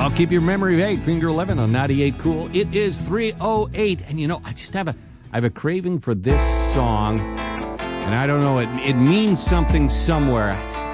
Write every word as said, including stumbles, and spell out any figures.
I'll keep your memory vague. Finger eleven on ninety-eight Cool. It is three oh eight. And, you know, I just have a, I have a craving for this song. And I don't know, it, it means something somewhere. It's,